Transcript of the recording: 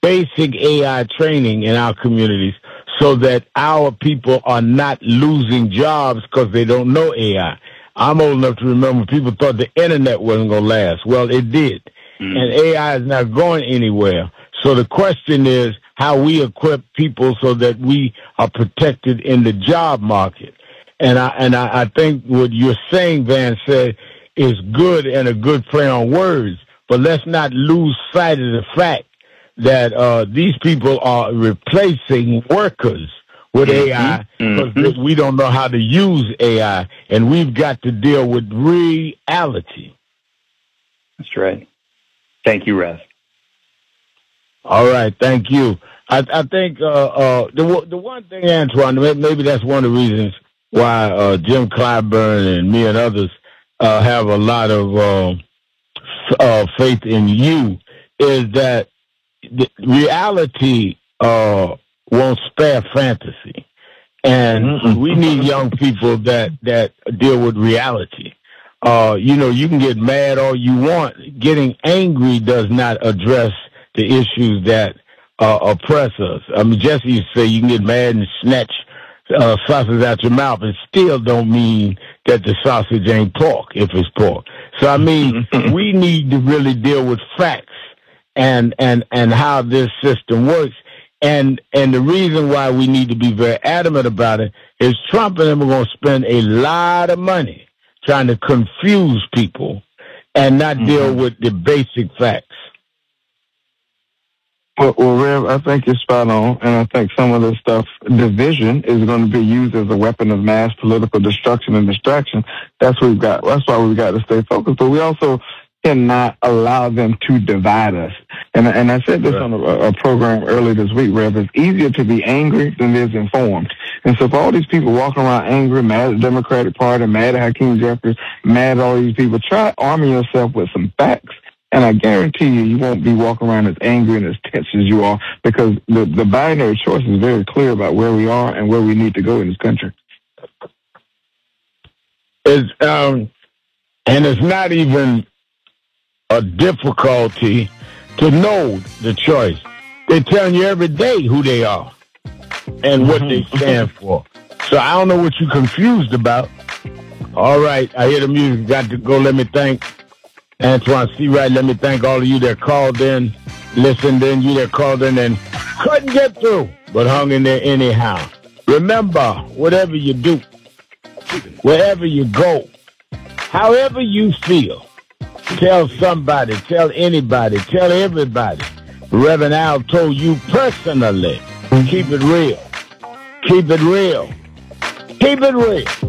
basic AI training in our communities so that our people are not losing jobs because they don't know AI. I'm old enough to remember people thought the internet wasn't going to last. Well, it did. And AI is not going anywhere. So the question is how we equip people so that we are protected in the job market. And I think what you're saying, Van said, is good and a good play on words. But let's not lose sight of the fact that these people are replacing workers with AI because we don't know how to use AI, and we've got to deal with reality. That's right. Thank you, Rev. All right, thank you. I think the one thing, Antoine, maybe that's one of the reasons why Jim Clyburn and me and others have a lot of faith in you, is that the reality won't spare fantasy, and we need young people that deal with reality. You can get mad all you want. Getting angry does not address the issues that oppress us. I mean, Jesse used to say you can get mad and snatch sausage out your mouth, and still don't mean that the sausage ain't pork if it's pork. So I mean, we need to really deal with facts and how this system works. And the reason why we need to be very adamant about it is Trump and them are going to spend a lot of money trying to confuse people and not deal with the basic facts. Well, Rev, I think you're spot on, and I think some of this stuff, division, is going to be used as a weapon of mass political destruction and distraction. That's why we've got to stay focused. But we also cannot allow them to divide us. And I said this on a program earlier this week, Rev. It's easier to be angry than it is informed. And so for all these people walking around angry, mad at the Democratic Party, mad at Hakeem Jeffries, mad at all these people, try arming yourself with some facts. And I guarantee you won't be walking around as angry and as tense as you are, because the binary choice is very clear about where we are and where we need to go in this country. And it's not even a difficulty to know the choice. They're telling you every day who they are and what they stand for. So I don't know what you're confused about. All right, I hear the music. Got to go. Let me thank Antoine Seawright. Let me thank all of you that called in, listened in, you that called in and couldn't get through, but hung in there anyhow. Remember, whatever you do, wherever you go, however you feel, tell somebody, tell anybody, tell everybody. Reverend Al told you personally, keep it real. Keep it real. Keep it real.